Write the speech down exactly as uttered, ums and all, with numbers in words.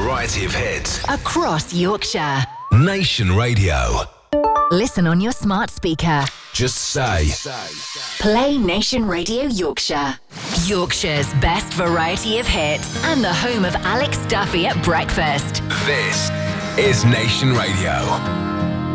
variety of hits across Yorkshire. Nation Radio. Listen on your smart speaker. Just say, Play Nation Radio Yorkshire. Yorkshire's best variety of hits and the home of Alex Duffy at breakfast. This is Nation Radio.